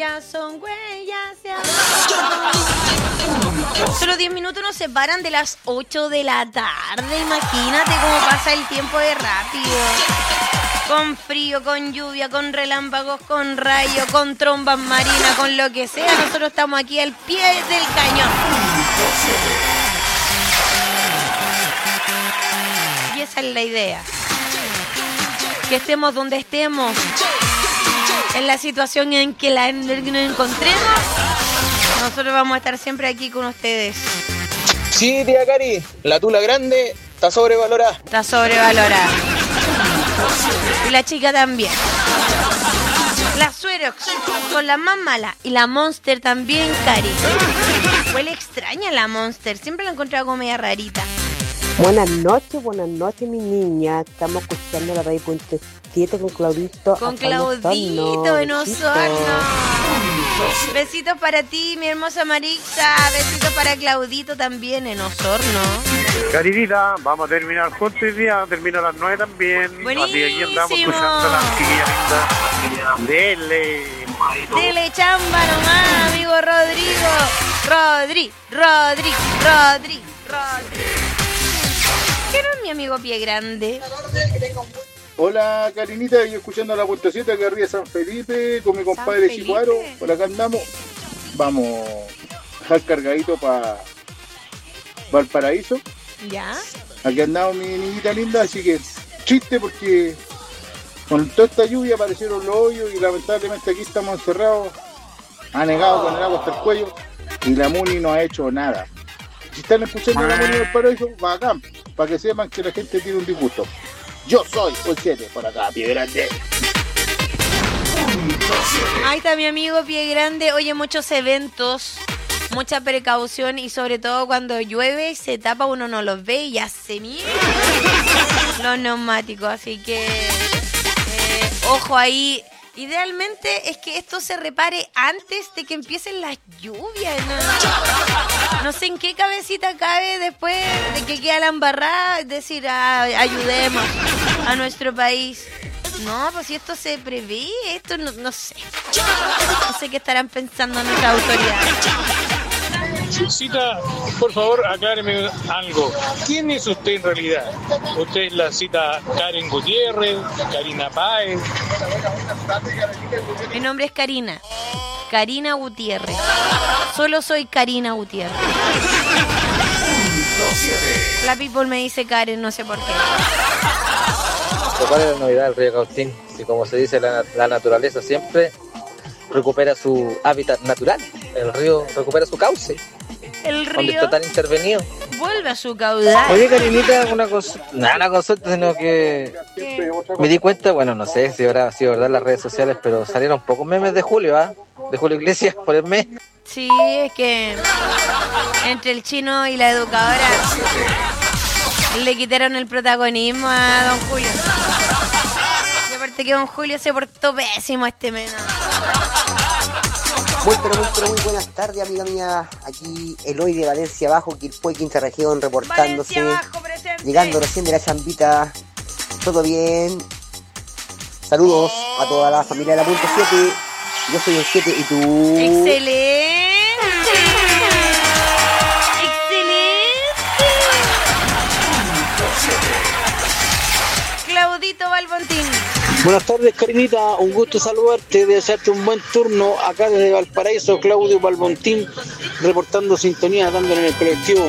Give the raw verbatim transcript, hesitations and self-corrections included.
Ya son huellas de amor. Solo diez minutos nos separan de las ocho de la tarde. Imagínate cómo pasa el tiempo de rápido. Con frío, con lluvia, con relámpagos, con rayo, con trombas marinas, con lo que sea. Nosotros estamos aquí al pie del cañón. Y esa es la idea. Que estemos donde estemos, en la situación en que la, nos encontremos, nosotros vamos a estar siempre aquí con ustedes. Sí, tía Cari, la tula grande está sobrevalorada. Está sobrevalorada. Y la chica también. La Suerox con la más mala. Y la Monster también, Cari. Huele extraña la Monster. Siempre la he encontrado como media rarita. Buenas noches, buenas noches, mi niña. Estamos escuchando la radio Punto siete con Claudito. Con Claudito en Osorno. Besitos para ti, mi hermosa Marixa. Besitos para Claudito también en Osorno. Caridita, vamos a terminar juntos hoy día. Termina a las nueve también. Buenísimo. Así que aquí andamos escuchando a la chiquilla linda. Dele. Dele chamba nomás, amigo Rodrigo. Rodri, Rodri, Rodri, Rodri. ¿Qué no es mi amigo Pie Grande? Hola, Karinita, yo escuchando la Punto siete acá arriba de San Felipe con mi compadre Chicuaro. Por acá andamos. Vamos a dejar cargadito para Valparaíso. ¿Ya? Aquí andamos, mi niñita linda, así que chiste porque con toda esta lluvia aparecieron los hoyos y lamentablemente aquí estamos encerrados, anegados con el agua hasta el cuello y la Muni no ha hecho nada. Si están escuchando la Muni del Paraíso, bacán, para que sepan que la gente tiene un disgusto. Yo soy el siete por acá, Pie Grande. Ahí está mi amigo Pie Grande. Oye, muchos eventos, mucha precaución y sobre todo cuando llueve se tapa, uno no los ve y ya se mierda los neumáticos. Así que eh, ojo ahí. Idealmente es que esto se repare antes de que empiecen las lluvias. No, no sé en qué cabecita cabe después de que queda la embarrada, es decir, ah, ayudemos a nuestro país. No, pues si esto se prevé, esto no, no sé. No sé qué estarán pensando nuestras autoridades. Cita, por favor, acláreme algo. ¿Quién es usted en realidad? ¿Usted es la cita Karen Gutiérrez, Karina Páez? Mi nombre es Karina. Karina Gutiérrez. Solo soy Karina Gutiérrez. La people me dice Karen, no sé por qué. ¿Cuál es la novedad del río Cautín? Si como se dice, la, la naturaleza siempre recupera su hábitat natural. El río recupera su cauce. El río donde está tan intervenido vuelve a su caudal. Oye, Karinita, una cosa, nada, una consulta, sino que ¿qué? Me di cuenta, bueno, no sé si habrá sido verdad en las redes sociales, pero salieron pocos memes de Julio, ¿ah? ¿eh? De Julio Iglesias por el mes. Sí, es que entre el chino y la educadora le quitaron el protagonismo a don Julio. Y aparte que don Julio se portó pésimo este mes, ¿no? Muy pero muy pero muy buenas tardes, amiga mía. Aquí Eloy de Valencia Abajo, Quilpué, Quinta Región, reportándose. Abajo, llegando recién de la chambita. Todo bien. Saludos a toda la familia de la Punto siete. Yo soy el siete y tú. Excelente. Excelente. Claudito Balbontín. Buenas tardes, Karinita, un gusto saludarte, desearte un buen turno acá desde Valparaíso. Claudio Balbontín reportando sintonía, dándole en el colectivo.